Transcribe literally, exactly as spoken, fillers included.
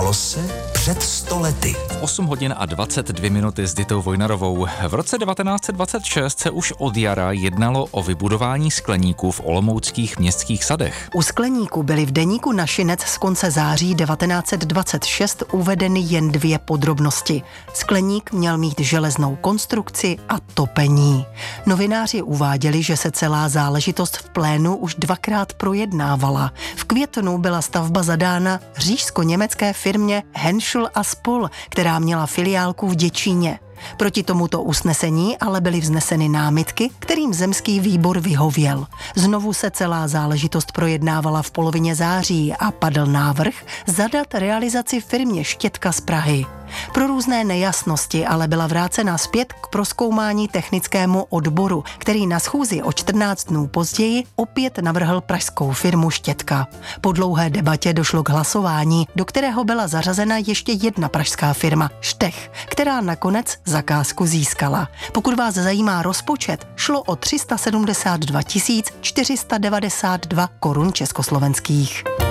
Stalo se před sto lety. osm hodin a dvacet dvě minuty s Ditou Vojnarovou. V roce devatenáct set dvacet šest se už od jara jednalo o vybudování skleníků v olomouckých městských sadech. U skleníku byly v deníku Našinec z konce září devatenáct set dvacet šest uvedeny jen dvě podrobnosti. Skleník měl mít železnou konstrukci a topení. Novináři uváděli, že se celá záležitost v plénu už dvakrát projednávala. V květnu byla stavba zadána říšsko-německé firmě Henschel a spol., která měla filiálku v Děčíně. Proti tomuto usnesení ale byly vzneseny námitky, kterým zemský výbor vyhověl. Znovu se celá záležitost projednávala v polovině září a padl návrh zadat realizaci firmě Štětka z Prahy. Pro různé nejasnosti ale byla vrácena zpět k prozkoumání technickému odboru, který na schůzi o čtrnáct dnů později opět navrhl pražskou firmu Štětka. Po dlouhé debatě došlo k hlasování, do kterého byla zařazena ještě jedna pražská firma Štech, která nakonec zakázku získala. Pokud vás zajímá rozpočet, šlo o tři sta sedmdesát dva tisíc čtyři sta devadesát dva korun československých.